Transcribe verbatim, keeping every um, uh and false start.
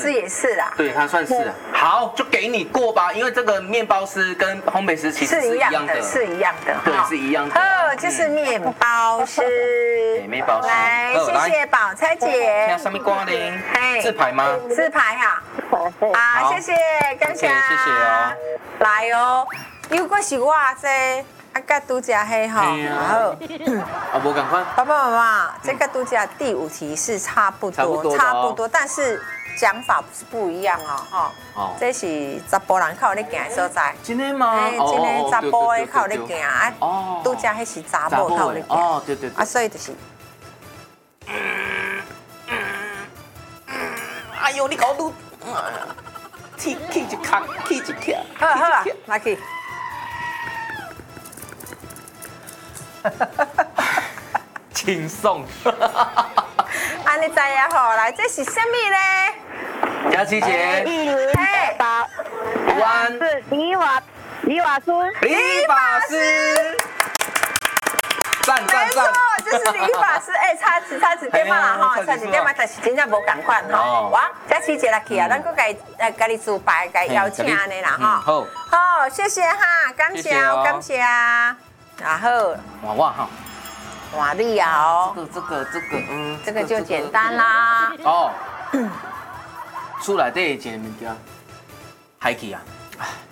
师也是啦。 对，他算是啊。好，就给你过吧，因为这个面包师跟烘焙师其实是一样是一样的， 的，是一样的， 对， 哈是一样的。 哦，就是面包师。 对，面包师。 来， 好谢谢宝钗姐。 听什么歌呢？ 嘿自拍吗？ 自拍哈。啊， 好谢谢，感谢， OK，谢谢哦。 来哦，如果是我这。啊，甲拄只迄吼，然后啊，无赶快。 爸爸妈妈，这个拄只第五题是差不多，差不多，但是讲法是不一样哦，哈。哦。这是查甫人靠咧行的所在。 真的吗？ 哎，真的查甫的靠咧行啊。哦。拄只迄是查某靠咧行。 哦，对对对。 啊，所以就是。 哎呦，你搞都，气气一卡，气一卡。 好好啊，来去。 轻松， 安尼知影吼，来这是什么呢？ 佳琪姐， 一轮八， 弯是理发理发师， 理发师，赞赞赞， 没错，就是理发师，哎，差一差一点嘛啦吼，差一点嘛，但是真正无共款吼。哇，佳琪姐来去啊，咱搁该呃家己自白，该邀请安尼啦吼。 好， 好，谢谢哈，感谢感谢啊。然后娃娃哈， 瓦力哦， 这个这个这个，嗯， 这个就简单啦。 哦，厝内底一件物件，海去啊。